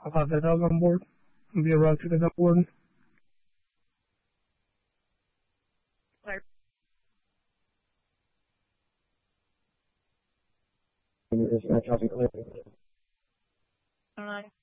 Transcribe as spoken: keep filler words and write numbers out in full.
I'll have that dog on board. I'll be around to the dog board. Dispatch, I'll be clear. Alright.